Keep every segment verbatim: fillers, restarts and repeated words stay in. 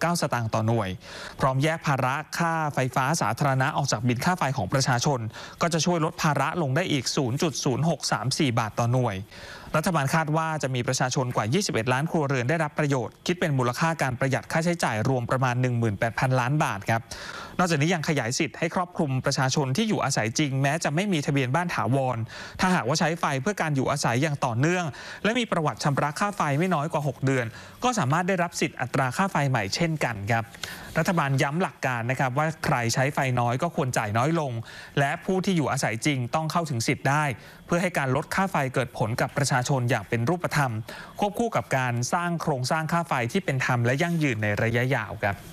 เก้าสตางค์ต่อหน่วยพร้อมแยกภาระค่าไฟฟ้าสาธารณะออกจากบิลค่าไฟของประชาชนก็จะช่วยลดภาระลงได้อีก ศูนย์จุดศูนย์หกสามสี่ บาทต่อหน่วยรัฐบาลคาดว่าจะมีประชาชนกว่ายี่สิบเอ็ดล้านครัวเรือนได้รับประโยชน์คิดเป็นมูลค่าการประหยัดค่าใช้จ่ายรวมประมาณ หนึ่งหมื่นแปดพัน ล้านบาทครับนอกจากนี้ยังขยายสิทธิ์ให้ครอบคลุมประชาชนที่อยู่อาศัยจริงแม้จะไม่มีทะเบียนบ้านถาวรถ้าหากว่าใช้ไฟเพื่อการอยู่อาศัยอย่างต่อเนื่องและมีประวัติชำระค่าไฟไม่น้อยกว่าหกเดือนก็สามารถได้รับสิทธิ์อัตราค่าไฟใหม่เช่นกันครับรัฐบาลย้ำหลักการนะครับว่าใครใช้ไฟน้อยก็ควรจ่ายน้อยลงและผู้ที่อยู่อาศัยจริงต้องเข้าถึงสิทธิ์ได้เพื่อให้การลดค่าไฟเกิดผลกับประชาชนอย่างเป็นรูปธรรมควบคู่กับการสร้างโครงสร้างค่าไฟที่เป็นธรรมและยั่งยืนในระยะยาวครับ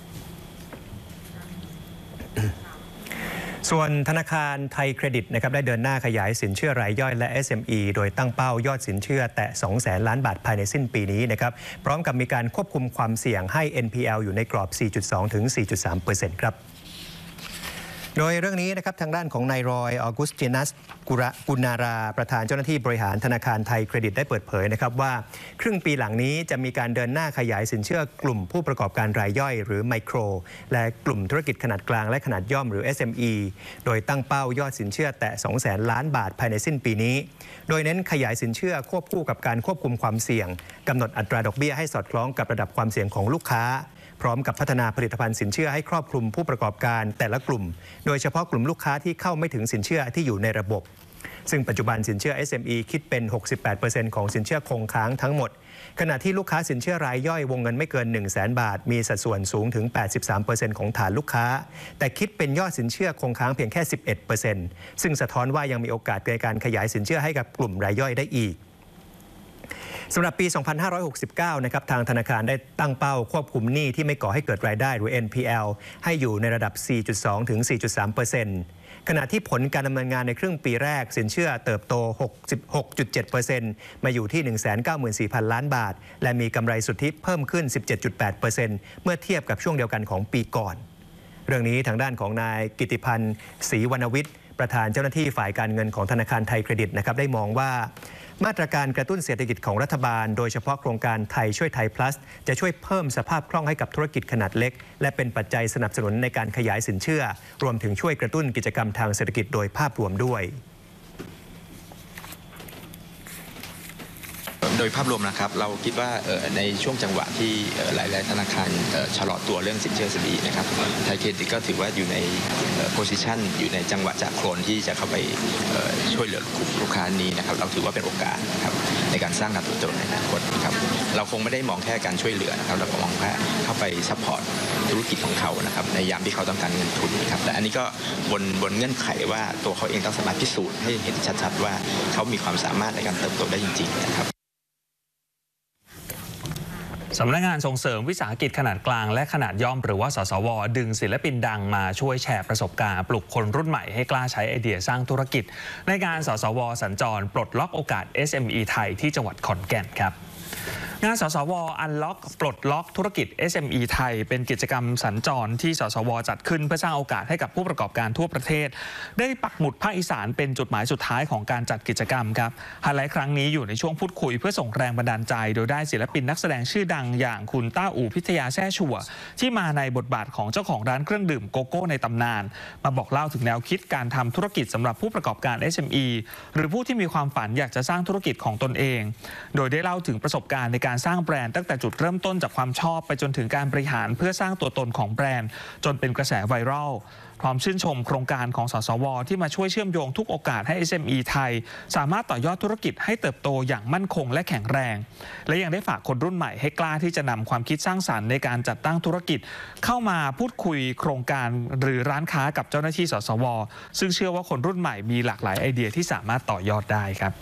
ส่วนธนาคารไทยเครดิตนะครับได้เดินหน้าขยายสินเชื่อรายย่อยและ เอส เอ็ม อี โดยตั้งเป้ายอดสินเชื่อแตะ สองแสน ล้านบาทภายในสิ้นปีนี้นะครับพร้อมกับมีการควบคุมความเสี่ยงให้ เอ็น พี แอล อยู่ในกรอบ สี่จุดสอง ถึง สี่จุดสามเปอร์เซ็นต์ ครับโดยเรื่องนี้นะครับทางด้านของนายรอยออกุสตินัสกุณาราประธานเจ้าหน้าที่บริหารธนาคารไทยเครดิตได้เปิดเผยนะครับว่าครึ่งปีหลังนี้จะมีการเดินหน้าขยายสินเชื่อกลุ่มผู้ประกอบการรายย่อยหรือไมโครและกลุ่มธุรกิจขนาดกลางและขนาดย่อมหรือ เอส เอ็ม อี โดยตั้งเป้ายอดสินเชื่อแตะ สองแสน ล้านบาทภายในสิ้นปีนี้โดยเน้นขยายสินเชื่อควบคู่กับการควบคุมความเสี่ยงกำหนดอัตราดอกเบี้ยให้สอดคล้องกับระดับความเสี่ยงของลูกค้าพร้อมกับพัฒนาผลิตภัณฑ์สินเชื่อให้ครอบคลุมผู้ประกอบการแต่ละกลุ่มโดยเฉพาะกลุ่มลูกค้าที่เข้าไม่ถึงสินเชื่อที่อยู่ในระบบซึ่งปัจจุบันสินเชื่อ เอส เอ็ม อี คิดเป็น หกสิบแปดเปอร์เซ็นต์ ของสินเชื่อคงค้างทั้งหมดขณะที่ลูกค้าสินเชื่อรายย่อยวงเงินไม่เกิน หนึ่งแสน บาทมีสัดส่วนสูงถึง แปดสิบสามเปอร์เซ็นต์ ของฐานลูกค้าแต่คิดเป็นยอดสินเชื่อคงค้างเพียงแค่ สิบเอ็ดเปอร์เซ็นต์ ซึ่งสะท้อนว่ายังมีโอกาสในการขยายสินเชื่อให้กับกลุ่มรายย่อยได้อีกสำหรับปี สองพันห้าร้อยหกสิบเก้า นะครับทางธนาคารได้ตั้งเป้าควบคุมหนี้ที่ไม่ก่อให้เกิดรายได้หรือ เอ็น พี แอล ให้อยู่ในระดับ สี่จุดสอง ถึง สี่จุดสามเปอร์เซ็นต์ ขณะที่ผลการดำเนินงานในครึ่งปีแรกสินเชื่อเติบโต หกสิบหกจุดเจ็ดเปอร์เซ็นต์ มาอยู่ที่ หนึ่งแสนเก้าหมื่นสี่พัน ล้านบาทและมีกำไรสุทธิเพิ่มขึ้น สิบเจ็ดจุดแปดเปอร์เซ็นต์ เมื่อเทียบกับช่วงเดียวกันของปีก่อนเรื่องนี้ทางด้านของนายกิติพันธ์ศรีวรรณวิทย์ประธานเจ้าหน้าที่ฝ่ายการเงินของธนาคารไทยเครดิตนะครับได้มองว่ามาตรการกระตุ้นเศรษฐกิจของรัฐบาลโดยเฉพาะโครงการไทยช่วยไทย plus จะช่วยเพิ่มสภาพคล่องให้กับธุรกิจขนาดเล็กและเป็นปัจจัยสนับสนุนในการขยายสินเชื่อรวมถึงช่วยกระตุ้นกิจกรรมทางเศรษฐกิจโดยภาพรวมด้วยโดยภาพรวมนะครับเราคิดว่าในช่วงจังหวะที่หลายๆธนาคารชะลอตัวเรื่องสินเชื่อ เอส เอ็ม อี นะครับไทยเครดิตก็ถือว่าอยู่ในโพซิชันอยู่ในจังหวะจากโคลนที่จะเข้าไปช่วยเหลือกลุ่มลูกค้านี้นะครับเราถือว่าเป็นโอกาสครับในการสร้างการเติบโตในอนาคตครับเราคงไม่ได้มองแค่การช่วยเหลือนะครับเรามองแค่เข้าไปซัพพอร์ตธุรกิจของเขานะครับในยามที่เขาต้องการเงินทุนนะครับแต่อันนี้ก็บนบนเงื่อนไขว่าตัวเขาเองต้องสามารถพิสูจน์ให้เห็นชัดๆว่าเขามีความสามารถในการเติบโตได้จริงๆนะครับสำนักงานส่งเสริมวิสาหกิจขนาดกลางและขนาดย่อมหรือว่าสสว.ดึงศิลปินดังมาช่วยแชร์ประสบการณ์ปลุกคนรุ่นใหม่ให้กล้าใช้ไอเดียสร้างธุรกิจในงานสสว.สัญจรปลดล็อกโอกาส เอส เอ็ม อี ไทยที่จังหวัดขอนแก่นครับงานสสว.อันล็อกปลดล็อกธุรกิจ เอส เอ็ม อี ไทยเป็นกิจกรรมสัญจรที่สสว.จัดขึ้นเพื่อสร้างโอกาสให้กับผู้ประกอบการทั่วประเทศได้ปักหมุดภาคอีสานเป็นจุดหมายสุดท้ายของการจัดกิจกรรมครับไฮไลท์ครั้งนี้อยู่ในช่วงพูดคุยเพื่อส่งแรงบันดาลใจโดยได้ศิลปินนักแสดงชื่อดังอย่างคุณต้าอู่พิทยาแซ่ชัวที่มาในบทบาทของเจ้าของร้านเครื่องดื่มโกโก้ในตำนานมาบอกเล่าถึงแนวคิดการทำธุรกิจสำหรับผู้ประกอบการ เอส เอ็ม อี หรือผู้ที่มีความฝันอยากจะสร้างธุรกิจของตนเองโดยได้เล่าถึงประสบการณ์ในการสร้างแบรนด์ตั้งแต่จุดเริ่มต้นจากความชอบไปจนถึงการบริหารเพื่อสร้างตัวตนของแบรนด์จนเป็นกระแสไวรัลพร้อมชื่นชมโครงการของสสว.ที่มาช่วยเชื่อมโยงทุกโอกาสให้ เอส เอ็ม อี ไทยสามารถต่อยอดธุรกิจให้เติบโตอย่างมั่นคงและแข็งแรงและยังได้ฝากคนรุ่นใหม่ให้กล้าที่จะนำความคิดสร้างสรรค์ในการจัดตั้งธุรกิจเข้ามาพูดคุยโครงการหรือร้านค้ากับเจ้าหน้าที่สสว.ซึ่งเชื่อว่าคนรุ่นใหม่มีหลากหลายไอเดียที่สามารถต่อยอดได้ครับ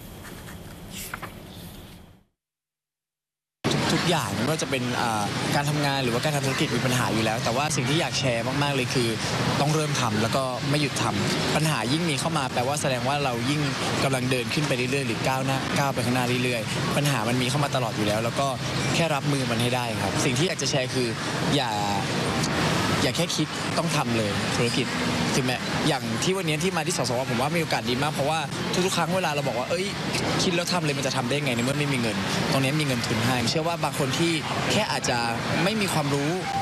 ทุกอย่างไม่ว่าจะเป็นการทำงานหรือว่าการทำธุรกิจมีปัญหาอยู่แล้วแต่ว่าสิ่งที่อยากแชร์มากๆเลยคือต้องเริ่มทำแล้วก็ไม่หยุดทำปัญหายิ่งมีเข้ามาแปลว่าแสดงว่าเรายิ่งกำลังเดินขึ้นไปเรื่อยๆหรือก้าวหน้าก้าวไปข้างหน้าเรื่อยๆปัญหามันมีเข้ามาตลอดอยู่แล้วแล้วก็แค่รับมือมันให้ได้ครับสิ่งที่อยากจะแชร์คืออย่าอย่าแค่คิดต้องทำเลยธุรกิจถึงแม้อย่างที่วันนี้ที่มาที่สสว.ผมว่ามีโอกาสดีมากเพราะว่าทุกๆครั้งเวลาเราบอกว่าเอ้ยคิดแล้วทำเลยมันจะทำได้ไงในเมื่อไม่มีเงินตรงนี้มีเงินทุนให้เชื่อว่าบางคนที่แค่อาจจะไม่มีความรู้